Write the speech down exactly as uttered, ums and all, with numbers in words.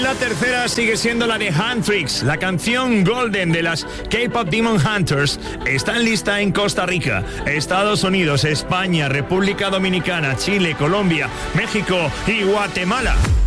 La tercera sigue siendo la de Huntrix. La canción Golden de las K-Pop Demon Hunters está en lista en Costa Rica, Estados Unidos, España, República Dominicana, Chile, Colombia, México y Guatemala.